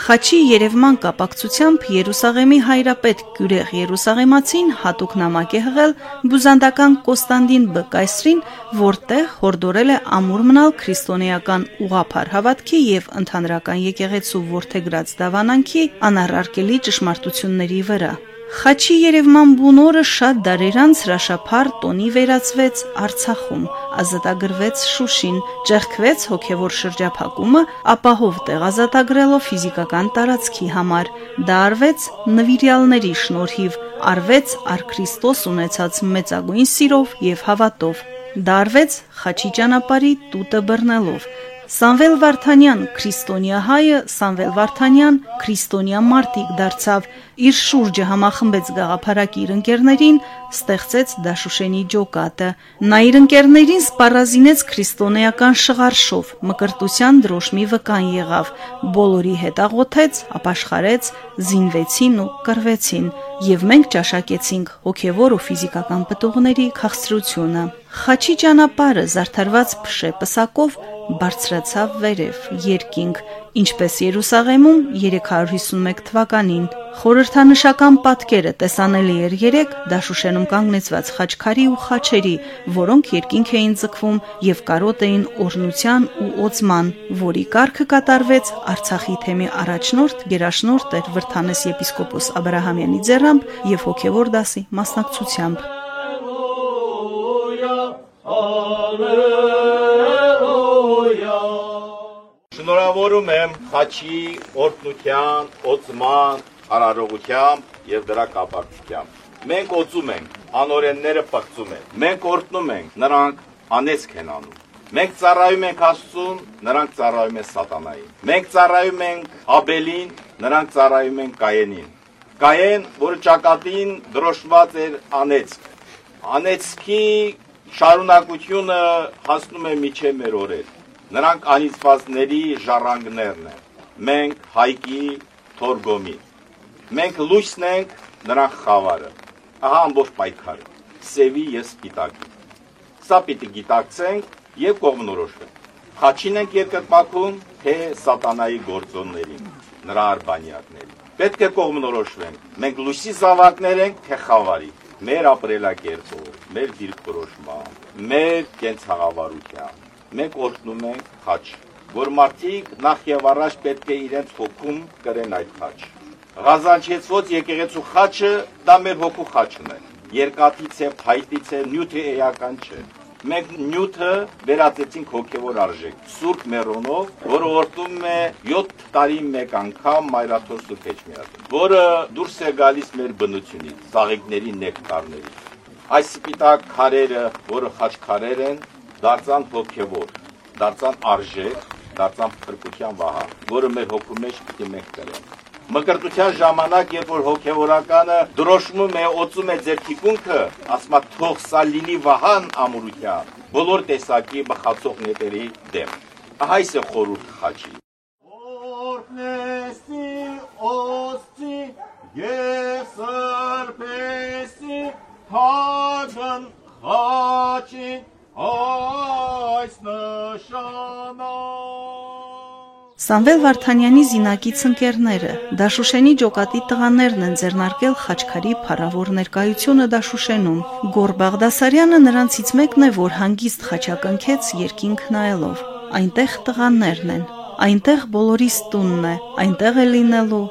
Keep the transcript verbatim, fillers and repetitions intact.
Խաչի երևման կապակցությամբ Երուսաղեմի հայրապետ Գյուրեղ Երուսաղեմացին հատուկ նամակ է հղել բուզանդական Կոստանդին Բ. կայսրին, որտեղ հորդորել է ամուր մնալ քրիստոնեական ուղղափառ հավատքի եւ ընդհանրական եկեղեցու որդեգրած դավանանքի անառարկելի ճշմարտությունների վրա։ Խաչի երևման բուն օրը շատ դարեր անց հրաշափառ տոնի վերածվեց Արցախում, ազատագրվեց Շուշին, ճեղքվեց հոգևոր շրջափակումը, ապահով տեղ ազատագրելով ֆիզիկական տարածքի համար, դա արվեց նվիրյալների շնորհիվ, արվեց առքրիստոս ունեցած մեծագույն սիրով եւ հավատով, դա արվեց Խաչի ճանապարհի տուտը բռնելով։ Սամվել Վարդանյան քրիստոնյա հայը Սամվել Վարդանյան քրիստոնյա մարտիկ դարձավ, իր շուրջը համախմբեց գաղափարակիր ընկերներին, ստեղծեց Դաշուշենի ջոկատը։ Նա իր ընկերներին սպառազինեց քրիստոնեական շղարշով, մկրտության դրոշմի վկան եղավ, բոլորի հետ աղոթեց, ապաշխարեց, զինվեցին ու կռվեցին, եւ մենք ճաշակեցինք հոգեվոր ու ֆիզիկական պտուղների քաղցրությունը։ Խաչի ճանապարհը զարդարված փշե պսակով բարձրացավ վերև, երկինք, ինչպես Երուսաղեմում երեք հարյուր հիսունմեկ թվականին։ Խորհրդանշական պատկերը տեսանելի էր երեք Դաշուշենում կանգնեցված խաչքարի ու խաչերի, որոնք երկինք էին ձգվում եւ կարոտ էին օրհնության ու օծման, որի կարգը կատարվեց Արցախի թեմի առաջնորդ գերաշնորհ Տեր Վրդանես եպիսկոպոս Աբրահամյանի ձեռամբ եւ հոգեվոր դասի մասնակցությամբ։ Շնորհավորում եմ Խաչի օրհնության, օծման, արարողությամբ եւ դրա կապակցությամբ։ Մենք օծում ենք, անօրենները պղծում են։ Մենք օրհնում ենք, նրանք անեծք են անում։ Մենք ծառայում ենք Աստծուն, նրանք ծառայում են սատանային։ Մենք ծառայում ենք Աբելին, նրանք ծառայում են Կայենին։ Կայեն, որը ճակատին դրոշմված էր անեծք։ Անեծքի շարունակությունը հասնում է մինչև մեր օրեր։ Նրանք անիծվածների ժառանգներն են։ Մենք Հայկի Թորգոմի։ Մենք լույսն ենք, նրանք խավարը։ Ահա ամբողջ պայքարը։ Սևի եւ սպիտակի։ Սա պիտի գիտակցենք եւ կողմնորոշվենք։ Խաչին ենք երկրպագում, թե սատանայի գործոններին, նրա արբանյակներին։ Պետք է կողմնորոշվենք։ Մենք լույսի զավակներ ենք, թե խավարի։ Մեր ապրելակերպով, մեր դիրքորոշմամբ, մեր կենցաղավարությամբ մենք օրհնում ենք խաչ, որ մարդիկ նախ եւ առաջ պետք է իրենց հոգում կրեն այդ խաչ։ Ղազանչեցված եկեղեցու խաչը դա մեր հոգու խաչն է։ Երկաթից է, փայտից է, նյութը էական չէ։ Մենք նյութը վերածեցինք հոգևոր արժեք, Սուրբ Մերոնով, որը օրդում է յոթ տարի մեկ անգամ Մայրաթոր Սուրբ Էջմիածին, որը դուրս է գալիս մեր բնությունից, ծաղիկների նեկտարներից։ Այս սպիտակ քարերը, որը խաչքարեր են, դարձան հոգևոր, դարձան արժեք, դարձան փրկության վահան, որը մեր հոգու մեջ պիտի մենք կրենք։ Մկրտության ժամանակ, երբ որ հոգևորականը դրոշմում է, օծում է ձեր թիկունքը, ասում է թող սա լինի վահան ամուրության, բոլոր տեսակի բխացող նետերի դեմ։ Ահա այս է խորհուրդ խաչի։ Օրհնեսի, օծի, ես սրբեսի, հագն խաչի, այս նշանա։ Սամվել Վարդանյանի զինակից ընկերները, Դաշուշենի ջոկատի տղաներն են ձեռնարկել խաչքարի փառավոր ներկայությունը Դաշուշենում։ Գոր Բաղդասարյանը նրանցից մեկն է, որ հանգիստ խաչակնքեց երկինք նայելով։ Այնտեղ տղաներն են, այնտեղ բոլորիս տունն է, այնտեղ է լինելու